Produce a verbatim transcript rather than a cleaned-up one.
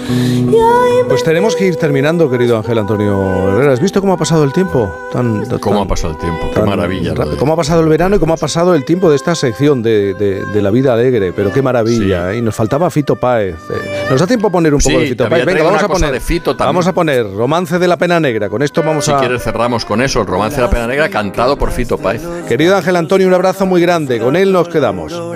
Pues tenemos que ir terminando, querido Ángel Antonio Herrera. ¿Has visto cómo ha pasado el tiempo? Tan, tan, ¿Cómo ha pasado el tiempo? Qué maravilla. Rápido. ¿Cómo ha pasado el verano y cómo ha pasado el tiempo de esta sección de, de, de la vida alegre? Pero qué maravilla. Sí. ¿eh? Y nos faltaba Fito Páez. Eh. ¿Nos da tiempo a poner un sí, poco de Fito Páez? Venga, vamos a poner. De Fito vamos a poner Romance de la Pena Negra. Con esto vamos si a. Si quieres cerramos con eso, el Romance de la Pena Negra cantado por Fito Páez. Querido Ángel Antonio, un abrazo muy grande. Con él nos quedamos.